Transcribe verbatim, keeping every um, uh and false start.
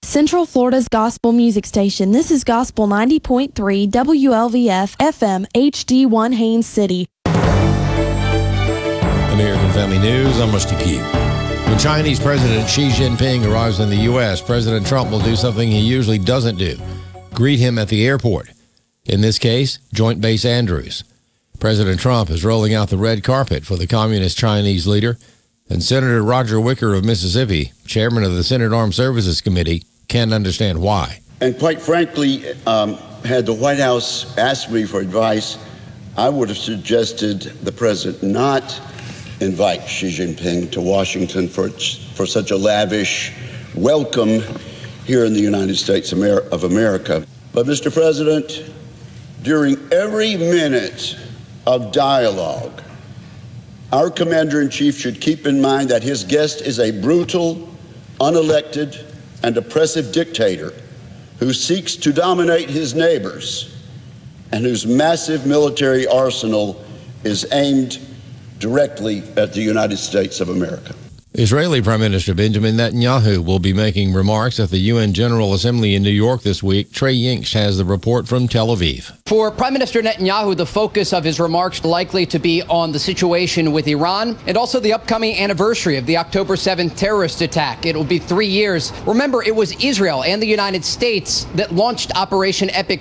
Central Florida's gospel music station. This is Gospel ninety point three W L V F F M H D one Haines City. American Family News, I'm Rusty Pugh. When Chinese President Xi Jinping arrives in the U S, President Trump will do something he usually doesn't do: greet him at the airport. In this case, Joint Base Andrews. President Trump is rolling out the red carpet for the Communist Chinese leader, and Senator Roger Wicker of Mississippi, chairman of the Senate Armed Services Committee, can't understand why. And quite frankly, um, had the White House asked me for advice, I would have suggested the president not invite Xi Jinping to Washington for, for such a lavish welcome here in the United States of America. But, Mister President, during every minute of dialogue, our commander-in-chief should keep in mind that his guest is a brutal, unelected, and oppressive dictator who seeks to dominate his neighbors and whose massive military arsenal is aimed directly at the United States of America. Israeli Prime Minister Benjamin Netanyahu will be making remarks at the U N General Assembly in New York this week. Trey Yingst has the report from Tel Aviv. For Prime Minister Netanyahu, the focus of his remarks likely to be on the situation with Iran and also the upcoming anniversary of the October seventh terrorist attack. It will be three years. Remember, it was Israel and the United States that launched Operation Epic